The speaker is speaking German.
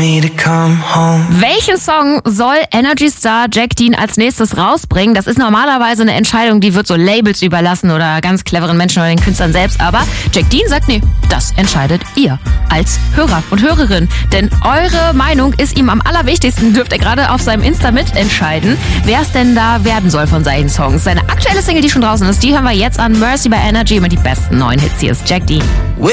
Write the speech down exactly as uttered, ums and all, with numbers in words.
me to come home. Welchen Song soll Energy Star Jack Dean als nächstes rausbringen? Das ist normalerweise eine Entscheidung, die wird so Labels überlassen oder ganz cleveren Menschen oder den Künstlern selbst. Aber Jack Dean sagt, nee, das entscheidet ihr als Hörer und Hörerin. Denn eure Meinung ist ihm am allerwichtigsten. Dürft ihr gerade auf seinem Insta mitentscheiden, wer es denn da werden soll von seinen Songs. Seine aktuelle Single, die schon draußen ist, die hören wir jetzt an. Mercy bei Energy mit die besten neuen Hits. Hier ist Jack Dean.